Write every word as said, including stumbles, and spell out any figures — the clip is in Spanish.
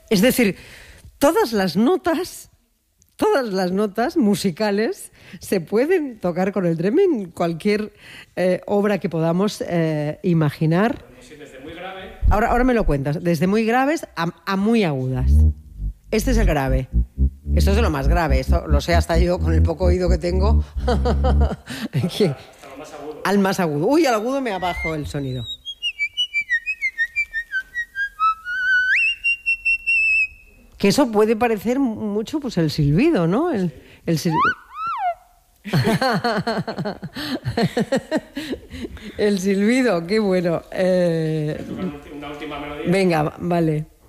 Es decir, todas las notas, todas las notas musicales se pueden tocar con el Dremen, cualquier eh, obra que podamos eh, imaginar. Bueno, sí, desde muy grave. Ahora, ahora me lo cuentas, desde muy graves a, a muy agudas. Este es el grave. Esto es de lo más grave, esto lo sé hasta yo con el poco oído que tengo. Hasta, hasta lo más agudo. Al más agudo. Uy, al agudo me abajo el sonido. Que eso puede parecer mucho, pues, el silbido, ¿no? El, el silbido. El silbido, qué bueno. Eh... Una última melodía. Venga, vale.